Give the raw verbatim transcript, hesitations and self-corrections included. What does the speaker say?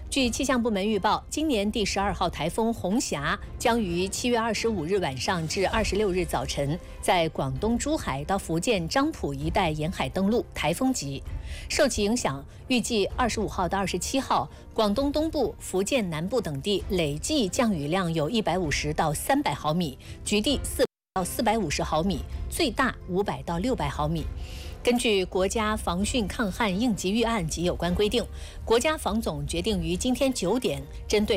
据气象部门预报，今年第十二号台风红霞将于七月二十五日晚上至二十六日早晨，在广东珠海到福建漳浦一带沿海登陆，台风级。受其影响，预计二十五号到二十七号，广东东部、福建南部等地累计降雨量有一百五十到三百毫米，局地四到四百五十毫米，最大五百到六百毫米。根据国家防汛抗旱应急预案及有关规定，国家防总决定于今天九点针对